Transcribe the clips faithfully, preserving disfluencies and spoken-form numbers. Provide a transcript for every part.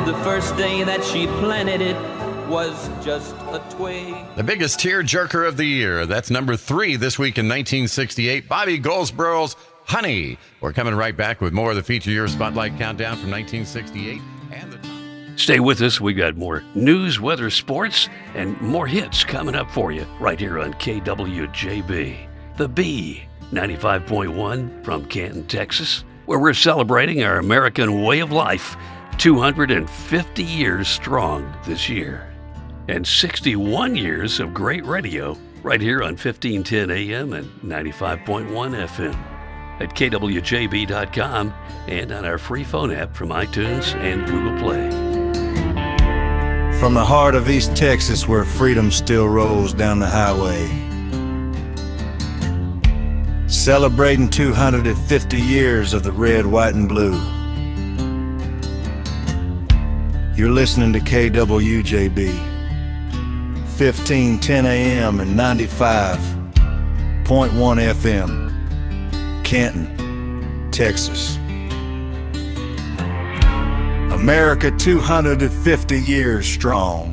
the first day that she planted it was just a twig. The biggest tearjerker of the year. That's number three this week in nineteen sixty-eight. Bobby Goldsboro's Honey. We're coming right back with more of the Feature Year Spotlight Countdown from nineteen sixty-eight. And the Stay with us. We got more news, weather, sports, and more hits coming up for you right here on K W J B. The B, ninety-five point one from Canton, Texas, where we're celebrating our American way of life, two hundred fifty years strong this year. And sixty-one years of great radio right here on fifteen ten A M and ninety-five point one F M. At K W J B dot com and on our free phone app from iTunes and Google Play. From the heart of East Texas, where freedom still rolls down the highway, celebrating two hundred fifty years of the red, white, and blue. You're listening to K W J B, fifteen ten A M and ninety-five point one F M. Canton, Texas. America two hundred fifty years strong.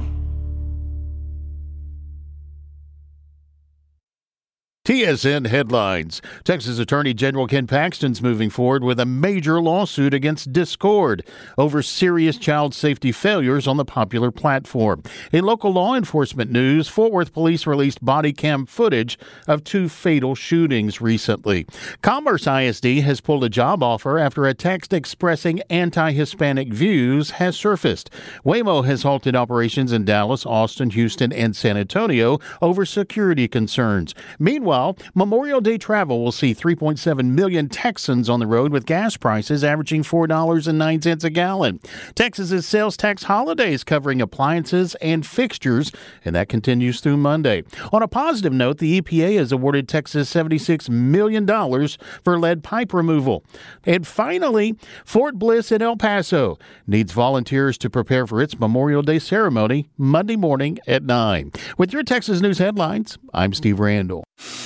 T S N headlines. Texas Attorney General Ken Paxton's moving forward with a major lawsuit against Discord over serious child safety failures on the popular platform. In local law enforcement news, Fort Worth police released body cam footage of two fatal shootings recently. Commerce I S D has pulled a job offer after a text expressing anti-Hispanic views has surfaced. Waymo has halted operations in Dallas, Austin, Houston, and San Antonio over security concerns. Meanwhile, Memorial Day travel will see three point seven million Texans on the road, with gas prices averaging four dollars and nine cents a gallon. Texas's sales tax holiday is covering appliances and fixtures, and that continues through Monday. On a positive note, the E P A has awarded Texas seventy-six million dollars for lead pipe removal. And finally, Fort Bliss in El Paso needs volunteers to prepare for its Memorial Day ceremony Monday morning at nine. With your Texas News headlines, I'm Steve Randall.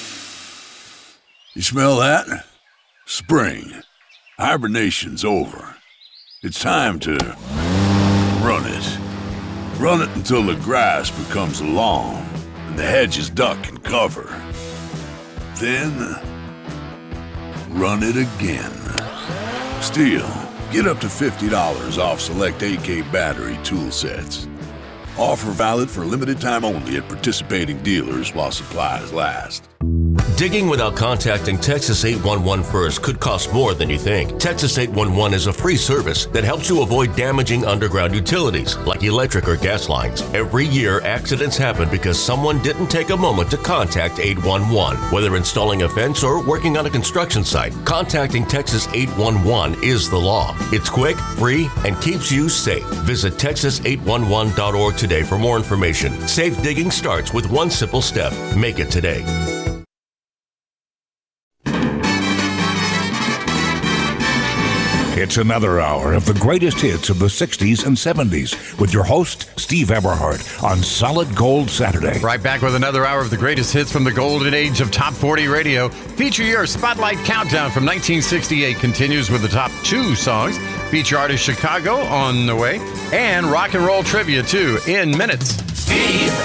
You smell that? Spring. Hibernation's over. It's time to run it. Run it until the grass becomes long and the hedges duck and cover. Then, run it again. Stihl, get up to fifty dollars off select A K battery tool sets. Offer valid for limited time only at participating dealers while supplies last. Digging without contacting Texas eight one one first could cost more than you think. Texas eight one one is a free service that helps you avoid damaging underground utilities like electric or gas lines. Every year, accidents happen because someone didn't take a moment to contact eight one one. Whether installing a fence or working on a construction site, contacting Texas eight one one is the law. It's quick, free, and keeps you safe. Visit Texas eight one one dot org today for more information. Safe digging starts with one simple step. Make it today. It's another hour of the greatest hits of the sixties and seventies with your host, Steve Eberhardt, on Solid Gold Saturday. Right back with another hour of the greatest hits from the golden age of Top forty Radio. Feature Year Spotlight Countdown from nineteen sixty-eight continues with the top two songs. Feature artist Chicago on the way. And rock and roll trivia, too, in minutes. Steve